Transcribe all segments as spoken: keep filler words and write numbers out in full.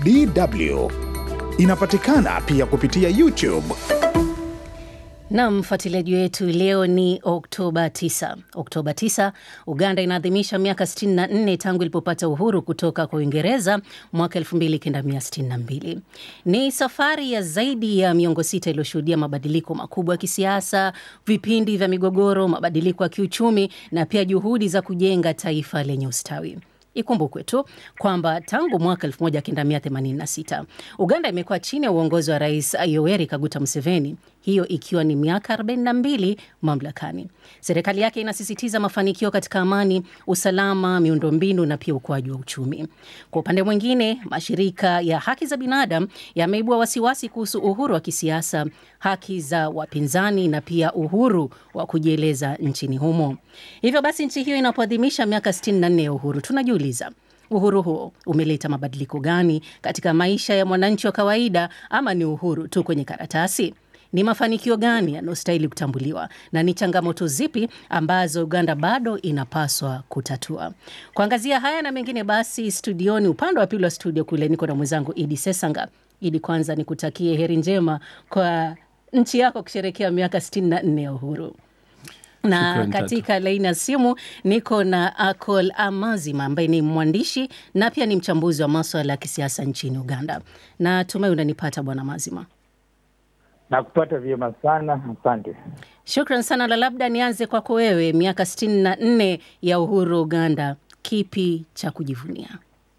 D W. Inapatikana pia kupitia YouTube. Na mfuatiliaji wetu, leo ni Oktoba tisa. Oktoba tisa, Uganda inaadhimisha miaka sitini na nne tangu ilipopata uhuru kutoka kwa Uingereza mwaka elfu mbili kenda mia sitini na mbili. Ni safari ya zaidi ya miongo sita iliyoshuhudia mabadiliko makubwa ya kisiasa, vipindi vya migogoro, mabadiliko ya kiuchumi na pia juhudi za kujenga taifa lenye ustawi. Ikumbukwe tu kwamba tangu mwaka elfu moja kenda mia themanini na sita Uganda imekuwa chini ya uongozi wa Rais Yoweri Kaguta Museveni, hiyo ikiwa ni miaka arobaini na mbili mamlakani. Serikali yake inasisitiza mafanikio katika amani, usalama, miundombinu na pia ukuaji wa uchumi. Kwa upande mwingine, mashirika ya haki za binadamu yameibua wasiwasi kuhusu uhuru wa kisiasa, haki za wapinzani na pia uhuru wa kujieleza nchini humo. Hivyo basi, nchi hiyo inapoadhimisha miaka sitini na nne ya uhuru, tunajiuliza, uhuru huo umeleta mabadiliko gani katika maisha ya mwananchi wa kawaida, ama ni uhuru tu kwenye karatasi? Ni mafanikio gani yanayostahili kutambuliwa na ni changamoto zipi ambazo Uganda bado inapaswa kutatua? Kuangazia haya na mengine, basi studioni, upande wa pili wa studio kule, niko na mwenzangu Idi Sesanga. Idi, kwanza nikutakie heri njema kwa nchi yako kusherehekea miaka sitini na nne ya uhuru. Na Shukran, katika laini ya simu niko na Akol Amazima ambaye ni mwandishi na pia ni mchambuzi wa masuala ya kisiasa nchini Uganda. Na tumai unanipata Bwana Amazima? Na kupata vyema sana, asante. Shukran sana. La labda nianze kwako wewe, miaka sitini na nne ya uhuru Uganda, kipi cha kujivunia?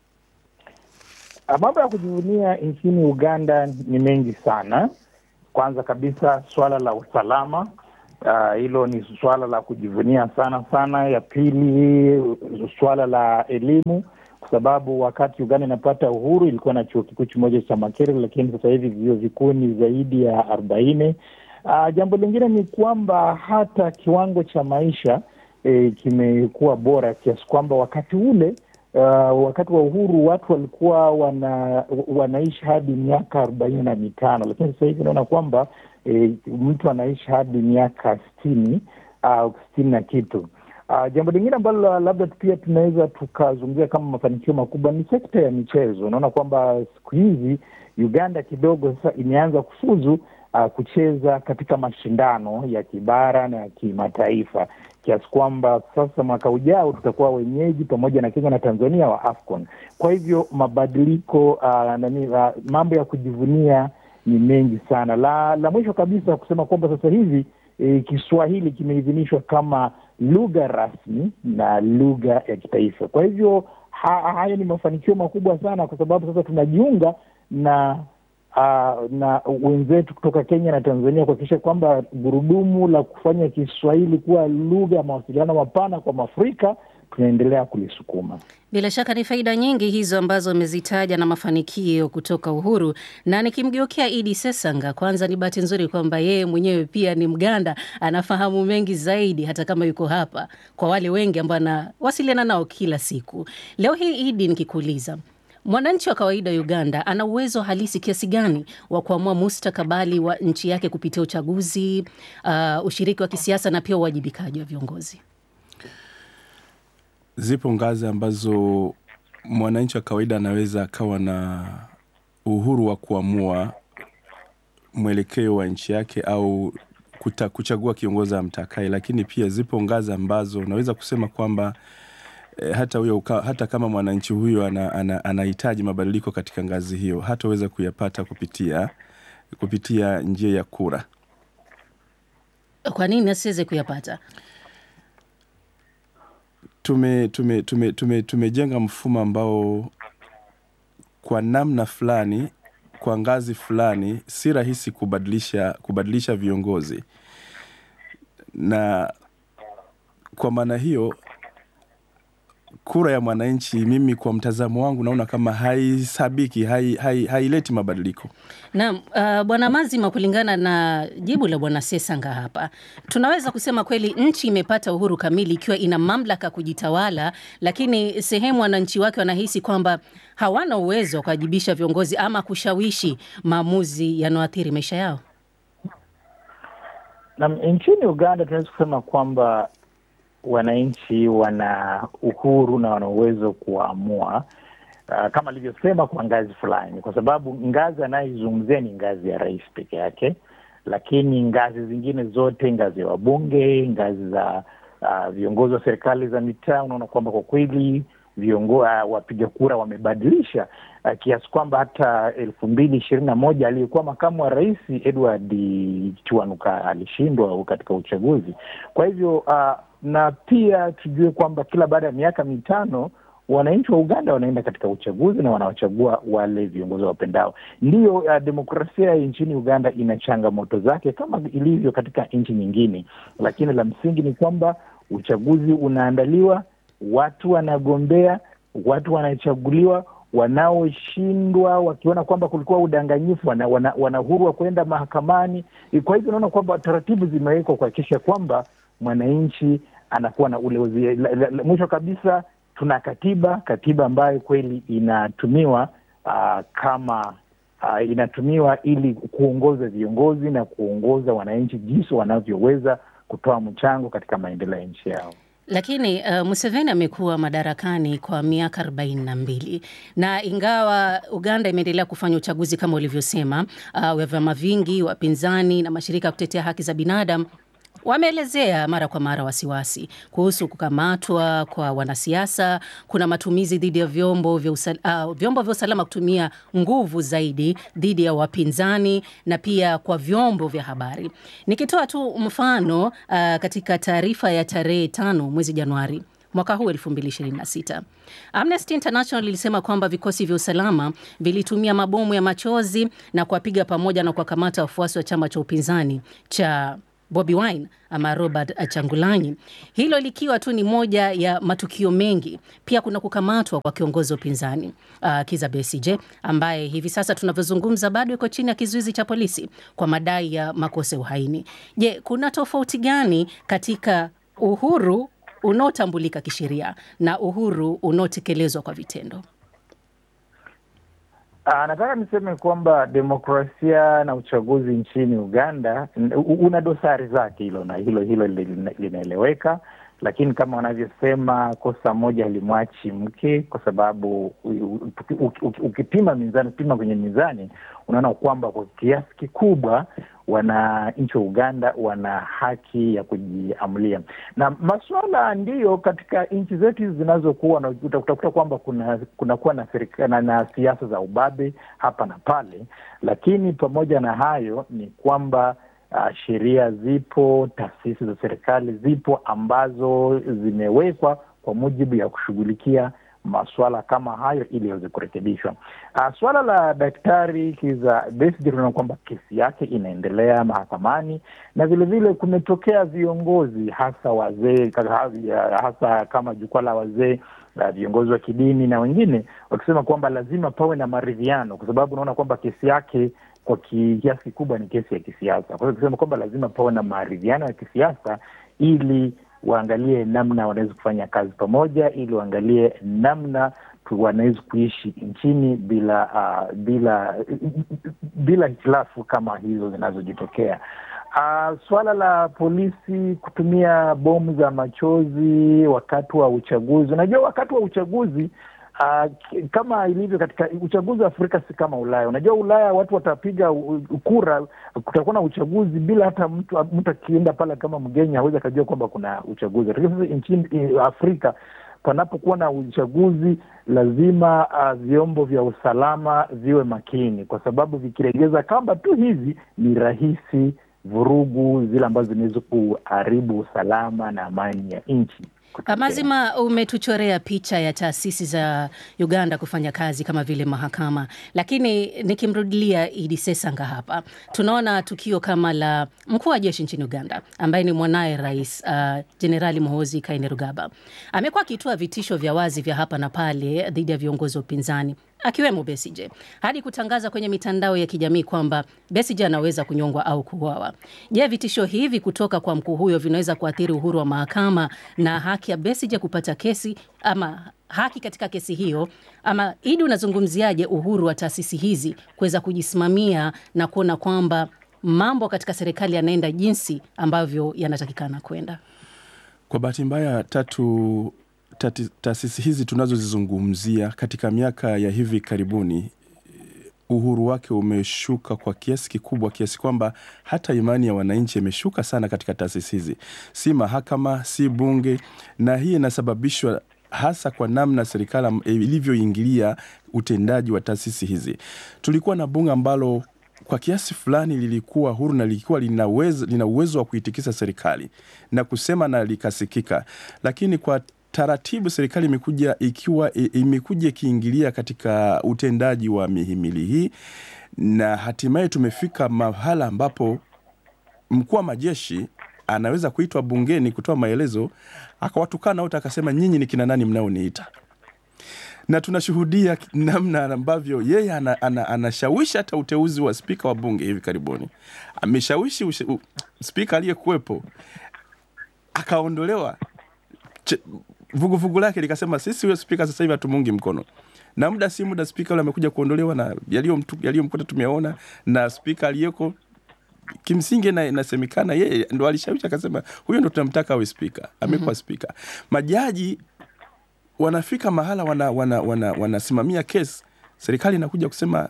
Mambo ya kujivunia nchini Uganda ni mengi sana. Kwanza kabisa swala la usalama, hilo uh, ni swala la kujivunia sana sana. Ya pili, swala la elimu, kwa sababu wakati Uganda inapata uhuru ilikuwa na chuo kikuu kimoja cha Makerere, lakini sasa hivi vyuo vikuu ni zaidi ya arobaini. Uh, jambo lingine ni kwamba hata kiwango cha maisha eh, kimekuwa bora kiasi kwamba wakati ule uh, wakati wa uhuru watu walikuwa wana, wanaishi hadi miaka arobaini na mitano, lakini sasa hivi naona kwamba eh, mtu anaishi hadi miaka sitini au uh, sitini na kitu. Uh, jambo lingine ambalo labda pia tunaweza tukazungumzia kama mafanikio makubwa ni sekta ya michezo. Naona kwamba siku hizi Uganda kidogo sasa imeanza kufuzu uh, kucheza katika mashindano ya kibara na ya kimataifa, kiasi kwamba sasa mwaka ujao tutakuwa wenyeji pamoja na Kenya na Tanzania wa AFCON. Kwa hivyo mabadiliko uh, nani, uh, mambo ya kujivunia ni mengi sana. La, la mwisho kabisa kusema kwamba sasa hivi E, Kiswahili kimeidhinishwa kama lugha rasmi na lugha ya kitaifa. Kwa hivyo ha, haya ni mafanikio makubwa sana, kwa sababu sasa tunajiunga na uh, na wenzetu kutoka Kenya na Tanzania kuhakikisha kwamba gurudumu la kufanya Kiswahili kuwa lugha ya mawasiliano mapana kwa Afrika tunaendelea kulisukuma. Bila shaka ni faida nyingi hizo ambazo umezitaja na mafanikio kutoka uhuru. Na nikimgeukia Idi Sesanga, kwanza ni bahati nzuri kwamba yeye mwenyewe pia ni Mganda, anafahamu mengi zaidi hata kama yuko hapa, kwa wale wengi ambao anawasiliana nao kila siku. Leo hii Idi, nikikuuliza, mwananchi wa kawaida Uganda ana uwezo halisi kiasi gani wa kuamua mustakabali wa nchi yake kupitia uchaguzi, uh, ushiriki wa kisiasa na pia uwajibikaji wa viongozi? Zipo ngazi ambazo mwananchi wa kawaida anaweza akawa na uhuru wa kuamua mwelekeo wa nchi yake au kuta, kuchagua kiongozi amtakaye, lakini pia zipo ngazi ambazo unaweza kusema kwamba eh, hata huyo hata kama mwananchi huyo anahitaji ana, ana mabadiliko katika ngazi hiyo, hataweza kuyapata kupitia kupitia njia ya kura. Kwa nini asiweze kuyapata? Tume tume tume tume tumejenga mfumo ambao kwa namna fulani, kwa ngazi fulani, si rahisi kubadilisha kubadilisha viongozi. Na kwa maana hiyo kura ya mwananchi, mimi kwa mtazamo wangu naona kama haisabiki, hai hai haileti mabadiliko. Naam, uh, Bwana Mazima, kulingana na jibu la Bwana Sesanga hapa, tunaweza kusema kweli nchi imepata uhuru kamili ikiwa ina mamlaka kujitawala, lakini sehemu wananchi wake wanahisi kwamba hawana uwezo wa kuwajibisha viongozi ama kushawishi maamuzi yanayoathiri maisha yao. Na nchini Uganda tunaweza kusema kwamba wananchi wana uhuru na wana uwezo kuamua. uh, kama alivyosema kwa ngazi fulani, kwa sababu ngazi anayezungumzia ni ngazi ya rais peke yake, lakini ngazi zingine zote, ngazi ya wabunge, ngazi za uh, viongozi wa serikali za mitaa, unaona kwamba kwa kweli viongozi uh, wapiga kura wamebadilisha uh, kiasi kwamba hata elfu mbili ishirini na moja aliyekuwa makamu wa rais Edward Kiwanuka alishindwa katika uchaguzi. Kwa hivyo uh, na pia tujue kwamba kila baada ya miaka mitano wananchi wa Uganda wanaenda katika uchaguzi na wanawachagua wale viongozi wapendao. Ndiyo, uh, demokrasia nchini Uganda ina changamoto zake kama ilivyo katika nchi nyingine, lakini la msingi ni kwamba uchaguzi unaandaliwa, watu wanagombea, watu wanachaguliwa, wanaoshindwa wakiona kwamba kulikuwa udanganyifu wana, wana, wana huru wa kwenda mahakamani. Kwa hivyo naona kwamba taratibu zimewekwa kuhakikisha kwamba mwananchi anakuwa na ule uzi. La, la, la, mwisho kabisa tuna katiba, katiba ambayo kweli inatumiwa uh, kama uh, inatumiwa ili kuongoza viongozi na kuongoza wananchi jinsi wanavyoweza kutoa mchango katika maendeleo ya nchi yao. Lakini uh, Museveni amekuwa madarakani kwa miaka arobaini na mbili na ingawa Uganda imeendelea kufanya uchaguzi kama ulivyosema, uh, vyama vingi, wapinzani na mashirika ya kutetea haki za binadamu wameelezea mara kwa mara wasiwasi kuhusu kukamatwa kwa wanasiasa, kuna matumizi dhidi ya vyombo vya usal, uh, vyombo vya usalama kutumia nguvu zaidi dhidi ya wapinzani na pia kwa vyombo vya habari. Nikitoa tu mfano uh, katika taarifa ya tarehe tano mwezi Januari mwaka huu elfu mbili ishirini na sita, Amnesty International ilisema kwamba vikosi vya usalama vilitumia mabomu ya machozi na kuwapiga pamoja na kuwakamata wafuasi wa chama cha upinzani cha Bobi Wine ama Robert Changulanyi. Hilo likiwa tu ni moja ya matukio mengi. Pia kuna kukamatwa kwa kiongozi wa upinzani uh, Kizza Besigye ambaye hivi sasa tunavyozungumza bado yuko chini ya kizuizi cha polisi kwa madai ya makosa ya uhaini. Je, kuna tofauti gani katika uhuru unaotambulika kisheria na uhuru unaotekelezwa kwa vitendo? Uh, nataka niseme kwamba demokrasia na uchaguzi nchini Uganda una dosari zake, hilo na hilo hilo linaeleweka, lakini kama wanavyosema kosa moja halimwachi mke, kwa sababu ukipima mizani, pima kwenye mizani, unaona kwamba kwa kiasi kikubwa wananchi wa Uganda wana haki ya kujiamulia. Na masuala ndiyo katika nchi zetu zinazokuwa na utakuta kwamba kuna kuna kuwa na serikali na, na siasa za ubabe hapa na pale, lakini pamoja na hayo ni kwamba uh, sheria zipo, taasisi za serikali zipo ambazo zimewekwa kwa mujibu ya kushughulikia masuala kama hayo ili yaweze kurekebishwa. Uh, swala la Daktari Kizza Besigye tunaona kwamba kesi yake inaendelea mahakamani, na vile vile kumetokea viongozi hasa wazee, hasa kama jukwaa la wazee, uh, viongozi wa kidini na wengine wakisema kwamba lazima pawe na maridhiano, kwa sababu unaona kwamba kesi yake kwa kiasi kikubwa ni kesi ya kisiasa. Kwa hiyo kusema kwamba lazima pawe na maridhiano ya kisiasa ili waangalie namna wanaweza kufanya kazi pamoja, ili waangalie namna wanaweza kuishi nchini bila uh, bila bila hitilafu kama hizo zinazojitokea. Uh, swala la polisi kutumia bomu za machozi wakati wa uchaguzi. Unajua wakati wa uchaguzi Uh, kama ilivyo katika uchaguzi wa Afrika si kama Ulaya. Unajua Ulaya watu watapiga kura, kutakuwa na uchaguzi bila hata mtu mtu akienda pale kama mgeni hawezi kujua kwamba kuna uchaguzi. Lakini sasa nchini Afrika panapokuwa na uchaguzi lazima uh, vyombo vya usalama viwe makini, kwa sababu vikiregeza kamba tu hivi ni rahisi vurugu zile ambazo zinaweza kuharibu usalama na amani ya nchi. Mazima, umetuchorea picha ya taasisi za Uganda kufanya kazi kama vile mahakama, lakini nikimrudilia Idi Sesanga hapa, tunaona tukio kama la mkuu wa jeshi nchini Uganda ambaye ni mwanae rais uh, Jenerali Muhoozi Kainerugaba. Amekuwa akitoa vitisho vya wazi vya hapa na pale dhidi ya viongozi wa upinzani akiwemo Besigye, hadi kutangaza kwenye mitandao ya kijamii kwamba Besigye anaweza kunyongwa au kuuawa. Je, vitisho hivi kutoka kwa mkuu huyo vinaweza kuathiri uhuru wa mahakama na haki ya Besigye kupata kesi ama haki katika kesi hiyo? Ama Idi, unazungumziaje uhuru wa taasisi hizi kuweza kujisimamia na kuona kwamba mambo katika serikali yanaenda jinsi ambavyo yanatakikana kwenda? Kwa bahati mbaya tatu taasisi hizi tunazozizungumzia katika miaka ya hivi karibuni uhuru wake umeshuka kwa kiasi kikubwa, kiasi kwamba hata imani ya wananchi imeshuka sana katika taasisi hizi, si mahakama, si bunge, na hii inasababishwa hasa kwa namna serikali ilivyoingilia utendaji wa taasisi hizi. Tulikuwa na bunge ambalo kwa kiasi fulani lilikuwa huru na lilikuwa lina uwezo, lina uwezo wa kuitikisa serikali na kusema na likasikika, lakini kwa taratibu serikali imekuja ikiwa imekuja kiingilia katika utendaji wa mihimili hii, na hatimaye tumefika mahala ambapo mkuu wa majeshi anaweza kuitwa bungeni kutoa maelezo, akawatukana wote akasema nyinyi ni kina nani mnaoniita. Na tunashuhudia namna ambavyo yeye anashawishi hata uteuzi wa spika wa bunge hivi karibuni. Ameshawishi spika aliyekuwepo akaondolewa, vuguvugu vugu lake likasema sisi huyo spika sasa hivi hatumungi mkono. Na muda si muda spika yule amekuja kuondolewa, na yaliyomkuta tumeona, na spika aliyeko kimsingi na inasemekana yeye ndo alishawishi akasema huyo ndo tunamtaka awe spika, amekuwa spika. Majaji wanafika mahala wana wana wana wanasimamia kesi, serikali inakuja kusema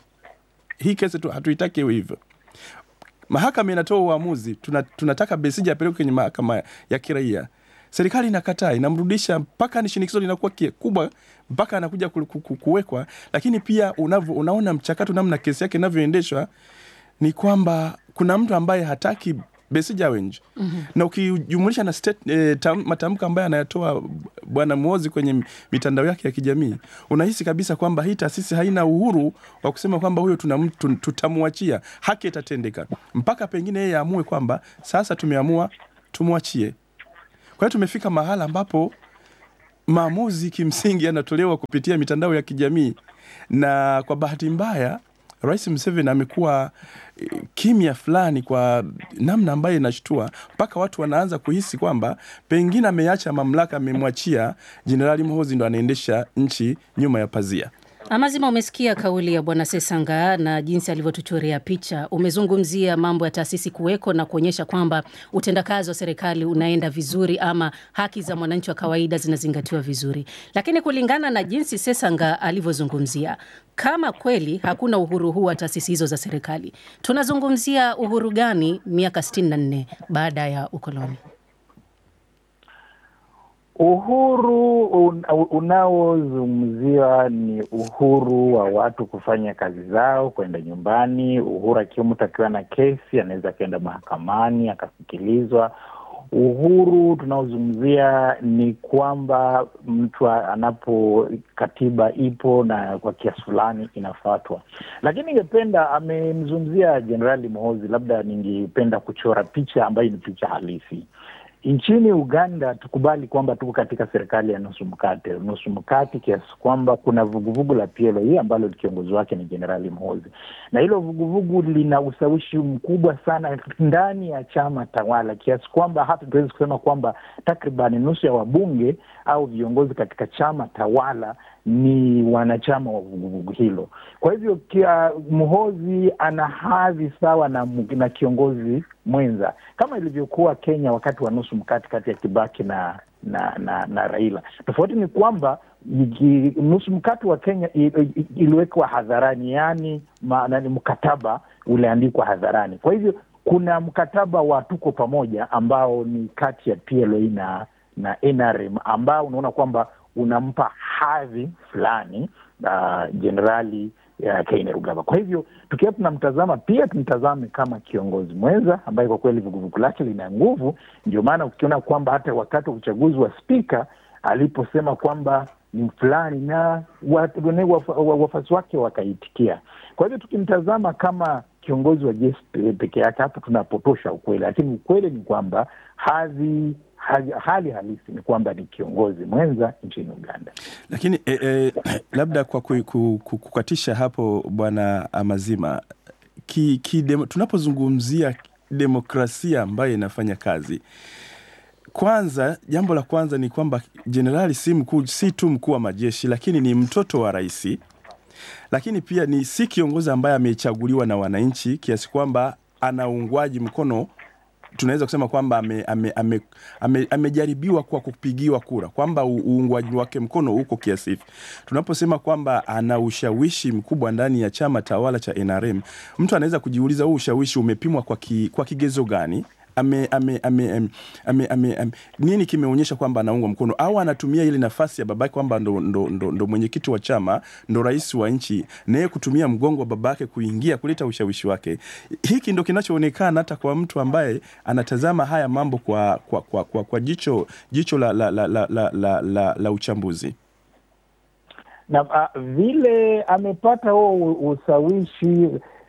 hii kesi tu hatuitaki iwe hivyo. Mahakama inatoa uamuzi, tunataka Besigye apelekwe kwenye mahakama ya kiraia. Serikali inakataa, inamrudisha mpaka ni shinikizo linakuwa kubwa mpaka anakuja kuwekwa. Lakini pia unavyo, unaona mchakato namna kesi yake inavyoendeshwa ni kwamba kuna mtu ambaye hataki Besigye awe nje. Mm-hmm. Na ukijumulisha na state, e, matamko ambayo anayatoa Bwana Muhoozi kwenye mitandao yake ya kijamii, unahisi kabisa kwamba hii taasisi haina uhuru wa kusema kwamba huyo tutamwachia, haki itatendeka mpaka pengine yeye aamue kwamba sasa tumeamua tumwachie. Kwa hiyo tumefika mahala ambapo maamuzi kimsingi yanatolewa kupitia mitandao ya kijamii, na kwa bahati mbaya Rais Museveni amekuwa kimya fulani kwa namna ambayo inashtua, mpaka watu wanaanza kuhisi kwamba pengine ameacha mamlaka, amemwachia Jenerali Muhoozi ndo anaendesha nchi nyuma ya pazia. Amazima, umesikia kauli ya Bwana Sesanga na jinsi alivyotuchorea picha. Umezungumzia mambo ya taasisi kuweko na kuonyesha kwamba utendakazi wa serikali unaenda vizuri, ama haki za mwananchi wa kawaida zinazingatiwa vizuri. Lakini kulingana na jinsi Sesanga alivyozungumzia, kama kweli hakuna uhuru huu wa taasisi hizo za serikali, tunazungumzia uhuru gani miaka sitini na nne baada ya ukoloni? Uhuru un, unaozungumziwa ni uhuru wa watu kufanya kazi zao, kwenda nyumbani, uhuru akiwa mtu akiwa na kesi anaweza kwenda mahakamani akasikilizwa. Uhuru tunaozungumzia ni kwamba mtu anapo katiba ipo na kwa kiasi fulani inafuatwa. Lakini ningependa, amemzungumzia Jenerali Muhoozi, labda ningependa kuchora picha ambayo ni picha halisi. Nchini Uganda tukubali kwamba tuko katika serikali ya nusu mkate. Nusu mkate kiasi kwamba kuna vuguvugu la P L O ambalo kiongozi wake ni Jenerali Muhoozi. Na hilo vuguvugu lina ushawishi mkubwa sana ndani ya chama tawala, kiasi kwamba hata tuwezi kusema kwamba takriban nusu ya wabunge au viongozi katika chama tawala ni wanachama wa vuguvugu hilo. Kwa hivyo kia Muhoozi ana hadhi sawa na, na kiongozi mwenza kama ilivyokuwa Kenya wakati wa nusu mkate kati ya Kibaki na na na, na Raila. Tofauti ni kwamba nusu mkate wa Kenya iliwekwa hadharani, yani maana ni mkataba uliandikwa hadharani. Kwa hivyo kuna mkataba wa tuko pamoja ambao ni kati ya P L O na na N R M ambao unaona kwamba unampa hadhi fulani Jenerali uh, Kainerugaba. Kwa hivyo tukiwa tunamtazama pia tumtazame kama kiongozi mwenza ambaye kwa kweli vuguvugu lake lina nguvu. Ndio maana ukiona kwamba hata wakati wa uchaguzi wa spika aliposema kwamba ni fulani na wafasi wake wakaitikia. Kwa hivyo tukimtazama kama kiongozi wa jeshi peke yake, hapo tunapotosha ukweli. Lakini ukweli ni kwamba hadhi Hali, hali halisi ni kwamba ni kiongozi mwenza nchini Uganda. Lakini e, e, labda kwa kukatisha hapo Bwana Amazima, ki, ki demo, tunapozungumzia demokrasia ambayo inafanya kazi, kwanza jambo la kwanza ni kwamba jenerali si mkuu, si tu mkuu wa majeshi, lakini ni mtoto wa rais. Lakini pia ni si kiongozi ambaye amechaguliwa na wananchi, kiasi kwamba ana uungwaji mkono tunaweza kusema kwamba ame, ame, ame, ame, amejaribiwa kwa kupigiwa kura, kwamba uungwaji wake mkono uko kiasi hivi. Tunaposema kwamba ana ushawishi mkubwa ndani ya chama tawala cha N R M, mtu anaweza kujiuliza huu ushawishi umepimwa kwa, ki, kwa kigezo gani? Ame, ame, ame, ame, ame, ame, ame, nini kimeonyesha kwamba anaungwa mkono, au anatumia ile nafasi ya babake kwamba ndo, ndo, ndo, ndo mwenyekiti wa chama, ndo rais wa nchi, naye kutumia mgongo wa babake kuingia kuleta ushawishi wake. Hiki ndo kinachoonekana hata kwa mtu ambaye anatazama haya mambo kwa, kwa, kwa, kwa, kwa jicho, jicho la, la, la, la, la, la, la, la uchambuzi. Na uh, vile amepata huo ushawishi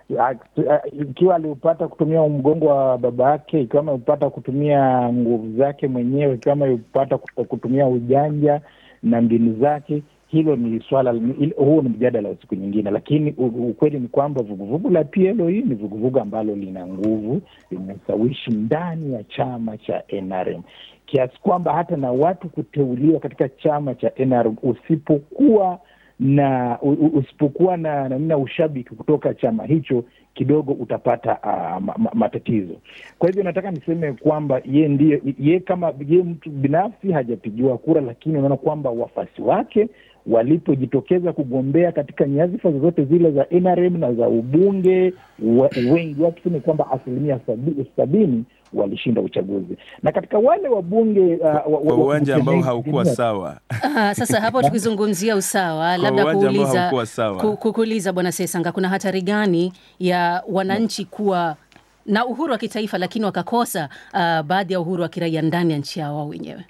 ikiwa aliupata kutumia mgongo wa baba yake, ikiwa amepata kutumia nguvu zake mwenyewe, ikiwa amepata kutumia ujanja na mbinu zake, hilo ni swala, huo ni mjadala wa siku nyingine. Lakini ukweli ni kwamba vuguvugu la P L O hii ni vuguvugu ambalo lina nguvu, lina ushawishi ndani ya chama cha N R M, kiasi kwamba hata na watu kuteuliwa katika chama cha N R M usipokuwa na usipokuwa na namna ushabiki kutoka chama hicho, kidogo utapata uh, matatizo. Kwa hivyo nataka niseme kwamba ye ndiye, ye kama ye mtu binafsi hajapigiwa kura, lakini unaona kwamba wafasi wake walipojitokeza kugombea katika nyadhifa zote zile za N R M na za ubunge, wengi watu tuseme kwamba asilimia sabini, sabini walishinda uchaguzi. Na katika wale wabunge uh, uwanja ambao haukuwa sawa. Ah, sasa hapo tukizungumzia usawa, labda kuuliza kukuuliza Bwana Sesanga, kuna hatari gani ya wananchi kuwa na uhuru wa kitaifa lakini wakakosa uh, baadhi ya uhuru wa kiraia ndani ya nchi yao wenyewe?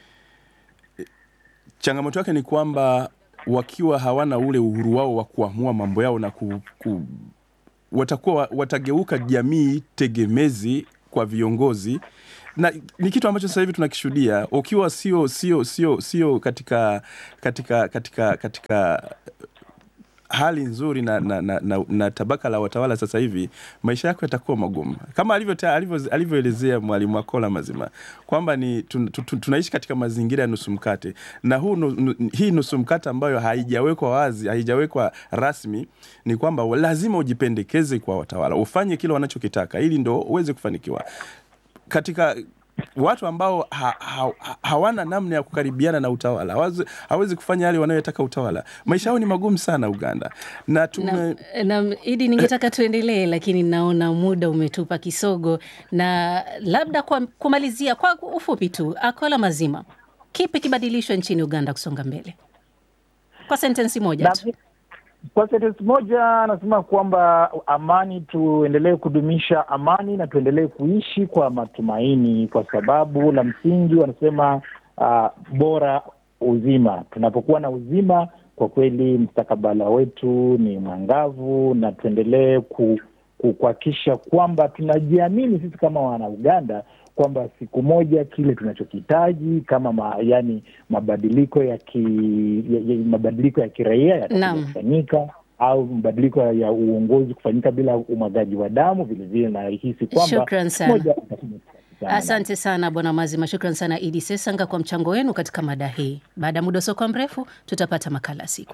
Changamoto yake ni kwamba wakiwa hawana ule uhuru wao wa kuamua mambo yao na ku, ku, watakuwa watageuka jamii tegemezi kwa viongozi, na ni kitu ambacho sasa hivi tunakishuhudia. Ukiwa sio sio sio sio katika katika katika katika hali nzuri na, na, na, na, na tabaka la watawala sasa hivi, maisha yako yatakuwa magumu, kama alivyo alivyoelezea Mwalimu Akola Mazima kwamba ni tun, tun, tunaishi katika mazingira ya nusu mkate, na huu nu, hii nusu mkate ambayo haijawekwa wazi, haijawekwa rasmi, ni kwamba lazima ujipendekeze kwa watawala, ufanye kile wanachokitaka ili ndo uweze kufanikiwa. Katika watu ambao ha, ha, ha, hawana namna ya kukaribiana na utawala, hawezi, hawezi kufanya yale wanayotaka utawala, maisha yao ni magumu sana Uganda. Na tume... na, na Idi, ningetaka tuendelee, lakini naona muda umetupa kisogo, na labda kwa kumalizia kwa ufupi tu, Akola Mazima, kipi kibadilishwe nchini Uganda kusonga mbele? Kwa sentensi moja tu. Kwa sentensi moja nasema kwamba amani, tuendelee kudumisha amani na tuendelee kuishi kwa matumaini, kwa sababu la msingi wanasema uh, bora uzima. Tunapokuwa na uzima, kwa kweli mstakabala wetu ni mwangavu, na tuendelee ku, ku, kuhakikisha kwamba tunajiamini sisi kama wana Uganda kwamba siku moja kile tunachokitaji kama ma, yani mabadiliko ya ki, ya, ya, mabadiliko ya kiraia yatafanyika, au mabadiliko ya uongozi kufanyika bila umwagaji wa damu, vile vile na hisi kwamba moja. Asante sana Bwana Mazima, shukran sana Idi Sesanga kwa mchango wenu katika mada hii. Baada ya muda soko mrefu tutapata makala siku.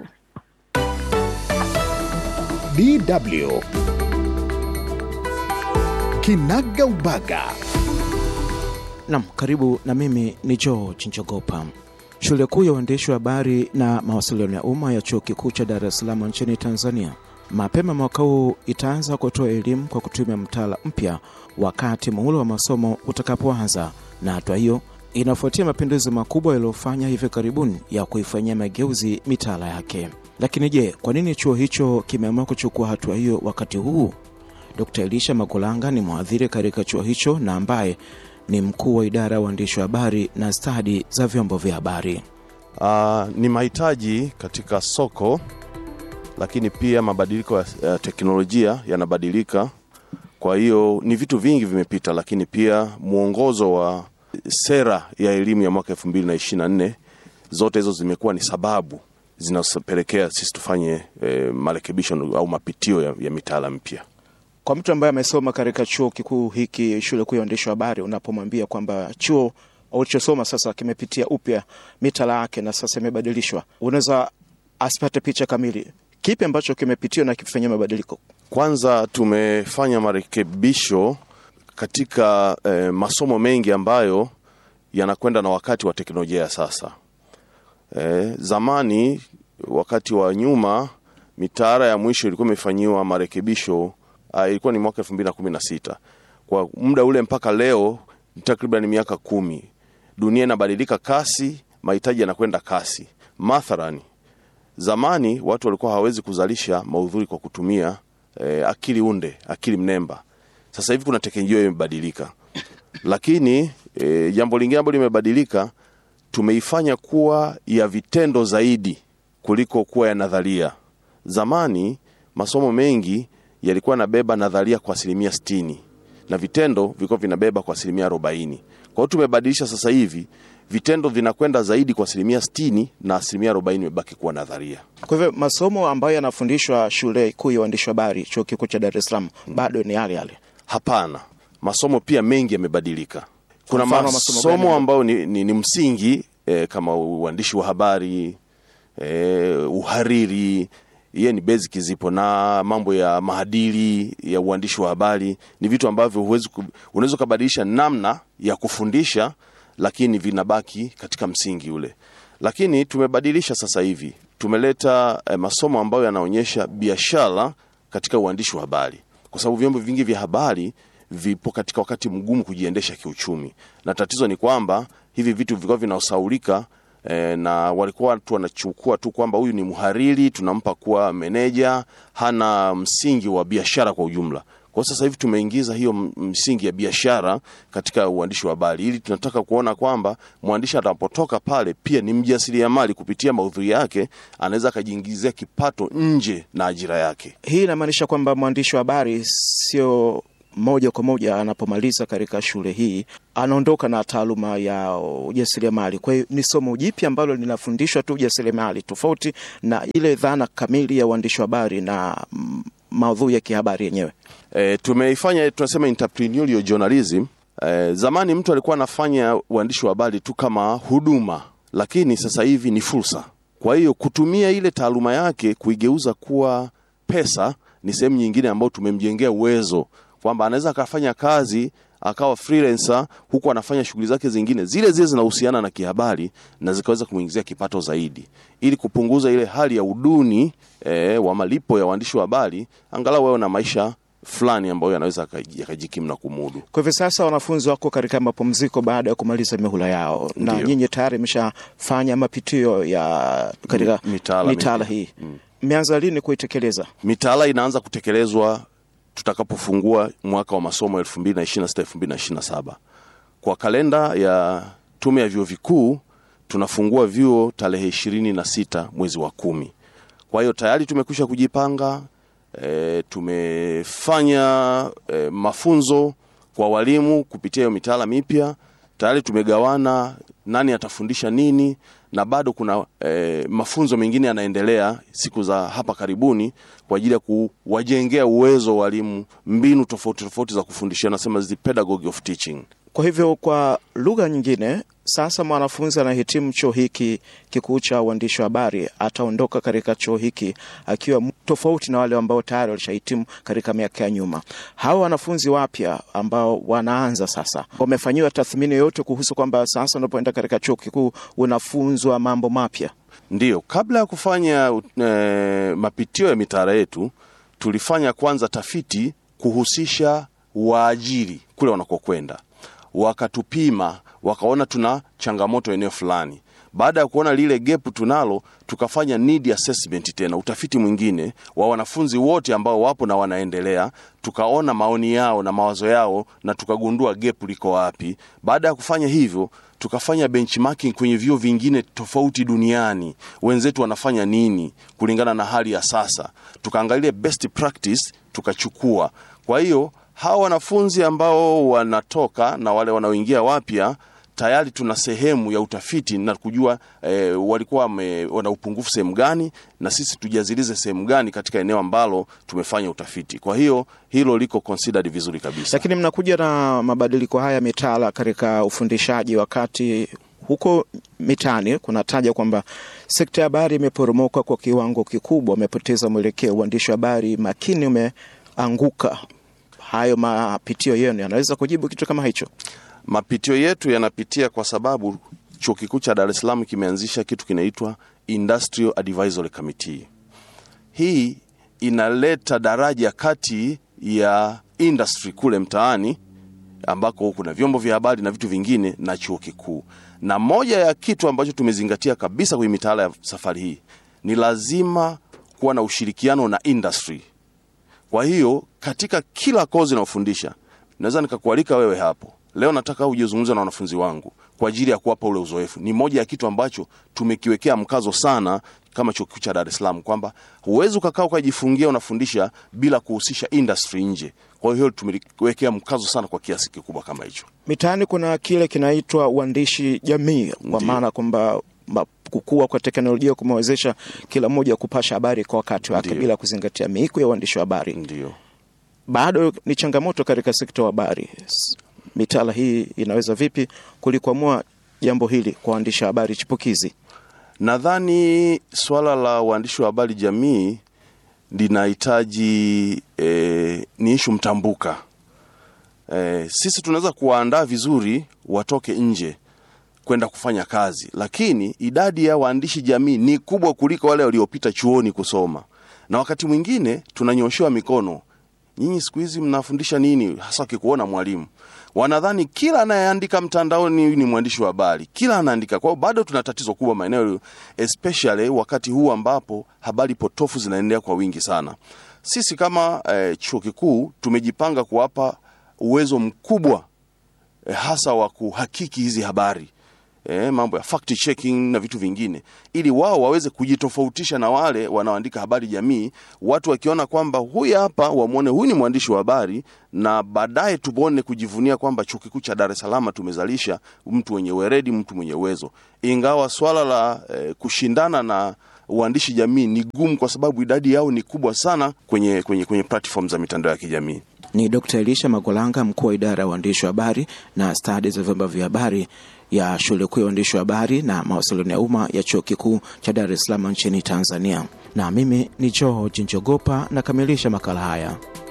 D W Kinaga Ubaga. Naam, karibu na mimi ni George Njogopa. Shule kuu ya uandishi wa habari na mawasiliano ya umma ya Chuo Kikuu cha Dar es Salaam nchini Tanzania mapema mwaka huu itaanza kutoa elimu kwa kutumia mtaala mpya wakati muhula wa masomo utakapoanza, na hatua hiyo inafuatia mapinduzi makubwa yaliyofanya hivi karibuni ya kuifanyia mageuzi mitaala yake. Lakini je, kwa nini chuo hicho kimeamua kuchukua hatua hiyo wakati huu? Dokta Elisha Magolanga ni mhadhiri katika chuo hicho na ambaye ni mkuu wa idara ya uandishi wa habari na stadi za vyombo vya habari. Uh, ni mahitaji katika soko, lakini pia mabadiliko ya teknolojia yanabadilika. Kwa hiyo ni vitu vingi vimepita, lakini pia muongozo wa sera ya elimu ya mwaka elfu mbili na ishirini na nne, zote hizo zimekuwa ni sababu zinazopelekea sisi tufanye eh, marekebisho au mapitio ya, ya mitaala mpya. Kwa mtu ambaye amesoma katika chuo kikuu hiki, shule kuu ya uandishi wa habari, unapomwambia kwamba chuo ulichosoma sasa kimepitia upya mitaala yake na sasa imebadilishwa, unaweza asipate picha kamili. Kipi ambacho kimepitiwa na kifanyia mabadiliko? Kwanza tumefanya marekebisho katika eh, masomo mengi ambayo yanakwenda na wakati wa teknolojia ya sasa. Eh, zamani wakati wa nyuma mitaala ya mwisho ilikuwa imefanyiwa marekebisho, uh, ilikuwa ni mwaka elfu mbili na kumi na sita. Kwa muda ule mpaka leo takriban miaka kumi. Dunia inabadilika kasi, mahitaji yanakwenda kasi. Mathalani, zamani watu walikuwa hawezi kuzalisha maudhui kwa kutumia eh, akili unde, akili mnemba. Sasa hivi kuna teknolojia imebadilika. Lakini eh, jambo lingine ambalo limebadilika, tumeifanya kuwa ya vitendo zaidi kuliko kuwa ya nadharia. Zamani masomo mengi yalikuwa yanabeba nadharia kwa asilimia sitini na vitendo vilikuwa vinabeba kwa asilimia arobaini. Kwa hiyo tumebadilisha sasa hivi vitendo vinakwenda zaidi kwa asilimia sitini na asilimia arobaini imebaki kuwa nadharia. Kwa hivyo masomo ambayo yanafundishwa shule kuu ya uandishi wa habari Chuo Kikuu cha Dar es Salaam bado ni yale yale? Hapana, masomo pia mengi yamebadilika. Kuna masomo ambayo ni, ni, ni msingi eh, kama uandishi wa habari, eh, uhariri, yeye ni basic zipo, na mambo ya maadili ya uandishi wa habari ni vitu ambavyo huwezi unaweza kubadilisha namna ya kufundisha, lakini vinabaki katika msingi ule. Lakini tumebadilisha sasa hivi. Tumeleta eh, masomo ambayo yanaonyesha biashara katika uandishi wa habari. Kwa sababu vyombo vingi vya habari vipo katika wakati mgumu kujiendesha kiuchumi. Na tatizo ni kwamba hivi vitu vilikuwa vinaosaulika e, na walikuwa watu wanachukua tu kwamba huyu ni mhariri, tunampa kuwa meneja, hana msingi wa biashara kwa ujumla. Kwa sasa hivi tumeingiza hiyo msingi ya biashara katika uandishi wa habari, ili tunataka kuona kwamba mwandishi atakapotoka pale pia ni mjasiriamali. Kupitia maudhui yake anaweza kujiingizia kipato nje na ajira yake. Hii inamaanisha kwamba mwandishi wa habari sio moja kwa moja anapomaliza katika shule hii anaondoka na taaluma ya ujasiriamali. Kwa hiyo ni somo jipya ambalo linafundishwa tu ujasiriamali, tofauti na ile dhana kamili ya uandishi wa habari na maudhui ya kihabari yenyewe. E, tumeifanya tunasema entrepreneurial journalism. E, zamani mtu alikuwa anafanya uandishi wa habari tu kama huduma, lakini sasa hivi ni fursa. Kwa hiyo kutumia ile taaluma yake kuigeuza kuwa pesa ni sehemu nyingine ambayo tumemjengea uwezo kwamba anaweza akafanya kazi akawa freelancer huku anafanya shughuli zake zingine zile zile zinahusiana na kihabari na zikaweza kumuingizia kipato zaidi, ili kupunguza ile hali ya uduni e, wa malipo ya waandishi wa habari, angalau wao na maisha fulani ambayo yanaweza yakajikimu na kumudu. Kwa hivyo sasa wanafunzi wako katika mapumziko baada ya kumaliza mihula yao. Ndiyo. Na nyinyi tayari mmeshafanya mapitio ya katika mitaala, mitaala hii. Mmeanza mm. lini kuitekeleza? Mitaala inaanza kutekelezwa tutakapofungua mwaka wa masomo elfu mbili na ishirini na sita elfu mbili na ishirini na saba. Kwa kalenda ya Tume ya Vyuo Vikuu tunafungua vyuo tarehe ishirini na sita mwezi wa kumi. Kwa hiyo tayari tumekwisha kujipanga. E, tumefanya e, mafunzo kwa walimu kupitia hiyo mitaala mipya. Tayari tumegawana nani atafundisha nini, na bado kuna e, mafunzo mengine yanaendelea siku za hapa karibuni kwa ajili ya kuwajengea uwezo walimu mbinu tofauti tofauti za kufundishia, nasema the pedagogy of teaching. Kwa hivyo kwa lugha nyingine, sasa mwanafunzi anahitimu chuo hiki kikuu cha uandishi wa habari ataondoka katika chuo hiki akiwa tofauti na wale ambao tayari walishahitimu katika miaka ya nyuma. Hawa wanafunzi wapya ambao wanaanza sasa, wamefanyiwa tathmini yote kuhusu kwamba sasa unapoenda katika chuo kikuu unafunzwa mambo mapya? Ndiyo, kabla ya kufanya e, mapitio ya mitaala yetu, tulifanya kwanza tafiti kuhusisha waajiri kule wanakokwenda. Wakatupima, wakaona tuna changamoto eneo fulani. Baada ya kuona lile gap tunalo, tukafanya need assessment tena, utafiti mwingine wa wanafunzi wote ambao wapo na wanaendelea, tukaona maoni yao na mawazo yao na tukagundua gap liko wapi. Baada ya kufanya hivyo, tukafanya benchmarking kwenye vyuo vingine tofauti duniani, wenzetu wanafanya nini kulingana na hali ya sasa. Tukaangalia best practice tukachukua. Kwa hiyo hawa wanafunzi ambao wanatoka na wale wanaoingia wapya, tayari tuna sehemu ya utafiti na kujua e, walikuwa wana upungufu sehemu gani, na sisi tujazilize sehemu gani katika eneo ambalo tumefanya utafiti. Kwa hiyo hilo liko considered vizuri kabisa. Lakini mnakuja na mabadiliko haya mitaala katika ufundishaji, wakati huko mitani kuna taja kwamba sekta ya habari imeporomoka kwa kiwango kikubwa, umepoteza mwelekeo, uandishi wa habari makini umeanguka. hayo mapitio yenu yanaweza kujibu kitu kama hicho? Mapitio yetu yanapitia kwa sababu Chuo Kikuu cha Dar es Salaam kimeanzisha kitu kinaitwa Industrial Advisory Committee. Hii inaleta daraja kati ya industry kule mtaani ambako kuna vyombo vya habari na vitu vingine na chuo kikuu. Na moja ya kitu ambacho tumezingatia kabisa kwenye mitaala ya safari hii ni lazima kuwa na ushirikiano na industry. Kwa hiyo katika kila kozi na ufundisha, naweza nikakualika wewe hapo. Leo nataka uje uzungumze na wanafunzi wangu kwa ajili ya kuwapa ule uzoefu. Ni moja ya kitu ambacho tumekiwekea mkazo sana kama Chuo Kikuu cha Dar es Salaam, kwamba huwezi ukakaa ukajifungia unafundisha bila kuhusisha industry nje. Kwa hiyo tumewekea mkazo sana kwa kiasi kikubwa kama hicho. Mitaani kuna kile kinaitwa uandishi jamii, kwa maana kwamba kukua kwa teknolojia kumewezesha kila mmoja kupasha habari kwa wakati wake bila kuzingatia miiko ya uandishi wa habari. Ndio. Bado ni changamoto katika sekta ya habari. Mitaala hii inaweza vipi kulikwamua jambo hili kwa waandishi wa habari chipukizi? Nadhani swala la uandishi wa habari jamii linahitaji e, ni issue mtambuka. E, sisi tunaweza kuwaandaa vizuri watoke nje kwenda kufanya kazi, lakini idadi ya waandishi jamii ni kubwa kuliko wale waliopita chuoni kusoma. Na wakati mwingine tunanyoshewa mikono. Nyinyi siku hizi mnafundisha nini? Hasa kikuona mwalimu. Wanadhani kila anayeandika mtandaoni ni mwandishi wa habari. Kila anaandika. Kwa hiyo bado tuna tatizo kubwa maeneo, especially wakati huu ambapo habari potofu zinaendelea kwa wingi sana. Sisi kama eh, chuo kikuu tumejipanga kuwapa uwezo mkubwa eh, hasa wa kuhakiki hizi habari. Eh, mambo ya fact checking na vitu vingine, ili wao waweze kujitofautisha na wale wanaoandika habari jamii. Watu wakiona kwamba huyu hapa wamuone huyu ni mwandishi wa habari, na baadaye tubone kujivunia kwamba Chuo Kikuu cha Dar es Salaam tumezalisha mtu mwenye weredi, mtu mwenye uwezo. Ingawa swala la eh, kushindana na uandishi jamii ni gumu kwa sababu idadi yao ni kubwa sana kwenye kwenye kwenye platform za mitandao ya kijamii. Ni Dokta Elisha Magolanga, mkuu wa idara ya uandishi wa habari na stadi za vyombo vya habari ya Shule Kuu ya Uandishi wa Habari na Mawasiliano ya Umma ya Chuo Kikuu cha Dar es Salaam nchini Tanzania. Na mimi ni George Njogopa, nakamilisha makala haya.